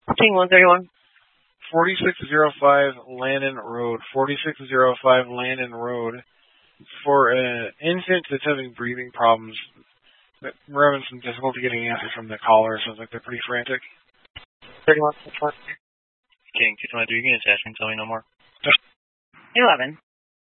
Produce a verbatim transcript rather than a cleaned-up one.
King one thirty-one. forty-six oh five Lannon Road. forty-six oh five Lannon Road. For an infant that's having breathing problems, we're having some difficulty getting answers from the caller. Sounds like they're pretty frantic. thirty-one. King two twenty-three, you can attach me. Tell me no more. eleven.